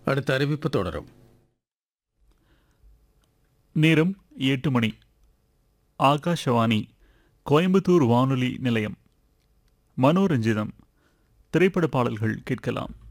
அடுத்த அறிவிப்பு தொடரும். நேரம் 8 மணி. ஆகாஷவாணி கோயம்புத்தூர் வானொலி நிலையம். மனோரஞ்சிதம் திரைப்பட பாடல்கள் கேட்கலாம்.